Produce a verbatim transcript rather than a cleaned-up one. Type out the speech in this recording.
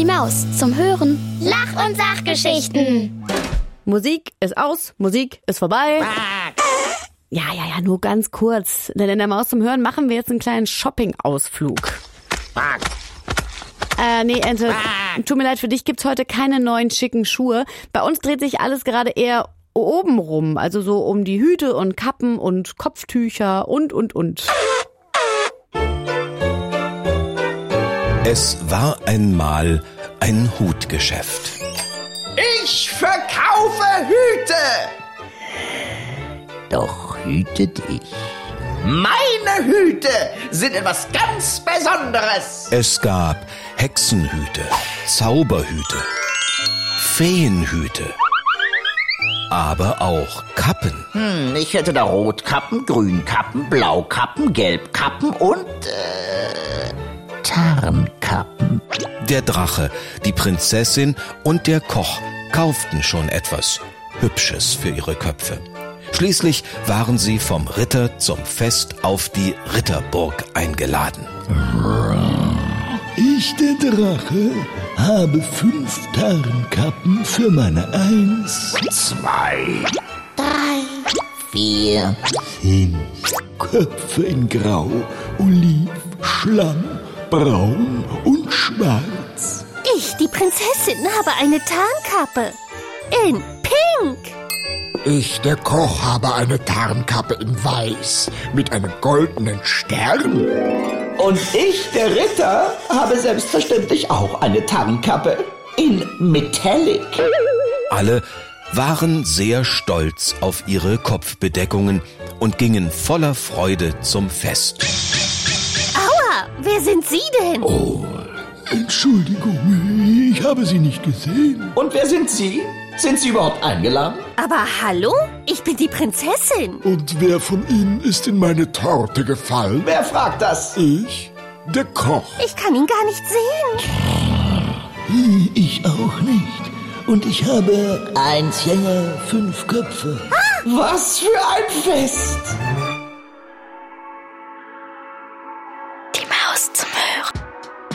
Maus zum Hören. Lach- und Sachgeschichten. Musik ist aus, Musik ist vorbei. Ja, ja, ja, nur ganz kurz. Denn in der Maus zum Hören machen wir jetzt einen kleinen Shopping-Ausflug. Äh, nee, Ente, tut mir leid, für dich gibt's heute keine neuen schicken Schuhe. Bei uns dreht sich alles gerade eher oben rum. Also so um die Hüte und Kappen und Kopftücher und, und, und. Es war einmal ein Hutgeschäft. Ich verkaufe Hüte! Doch hütet ich. Meine Hüte sind etwas ganz Besonderes. Es gab Hexenhüte, Zauberhüte, Feenhüte, aber auch Kappen. Hm, ich hätte da Rotkappen, Grünkappen, Blaukappen, Gelbkappen und äh, Tarnkappen. Der Drache, die Prinzessin und der Koch kauften schon etwas Hübsches für ihre Köpfe. Schließlich waren sie vom Ritter zum Fest auf die Ritterburg eingeladen. Ich, der Drache, habe fünf Tarnkappen für meine Eins, Zwei, drei, vier, fünf Köpfe in Grau, Oliv, Schlamm, Braun und Schwarz. Ich, die Prinzessin, habe eine Tarnkappe in Pink. Ich, der Koch, habe eine Tarnkappe in Weiß mit einem goldenen Stern. Und ich, der Ritter, habe selbstverständlich auch eine Tarnkappe in Metallic. Alle waren sehr stolz auf ihre Kopfbedeckungen und gingen voller Freude zum Fest. Aua, wer sind Sie denn? Oh, Entschuldigung, ich habe Sie nicht gesehen. Und wer sind Sie? Sind Sie überhaupt eingeladen? Aber hallo, ich bin die Prinzessin. Und wer von Ihnen ist in meine Torte gefallen? Wer fragt das? Ich, der Koch. Ich kann ihn gar nicht sehen. Ich auch nicht. Und ich habe eins, ja, fünf Köpfe. Was für ein Fest!